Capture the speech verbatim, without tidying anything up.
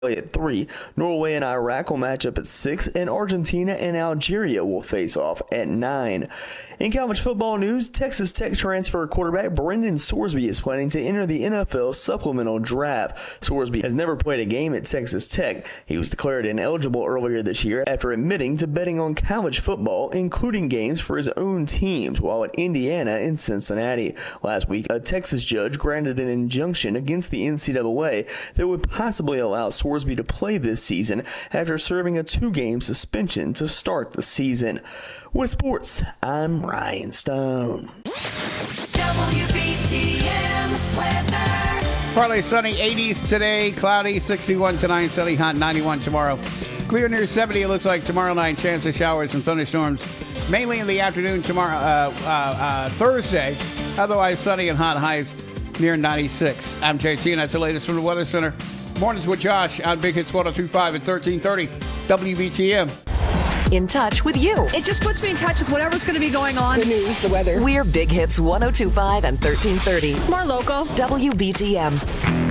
at three. Norway and Iraq will match up at six, and Argentina and Algeria will face off at nine. In college football news, Texas Tech transfer quarterback Brendan Sorsby is planning to enter the N F L supplemental draft. Sorsby has never played a game at Texas Tech. He was declared ineligible earlier this year after admitting to betting on college football, including games for his own teams while at Indiana and Cincinnati. Last week, a Texas judge granted an injunction against the N C double A that would possibly allow Sorsby to play this season after serving a two-game suspension to start the season. With sports, I'm Ryan Stone. W B T M weather. Partly sunny, eighties today, cloudy, sixty-one tonight, sunny, hot, ninety-one tomorrow. Clear near seventy, it looks like tomorrow night, chance of showers and thunderstorms, mainly in the afternoon tomorrow, uh, uh, uh, Thursday. Otherwise, sunny and hot, highs near ninety-six. I'm J T, and that's the latest from the Weather Center. Mornings with Josh on Big Hits one oh two point five at thirteen thirty W B T M. In touch with you. It just puts me in touch with whatever's going to be going on. The news, the weather. We're Big Hits one oh two point five and thirteen thirty. More local. W B T M.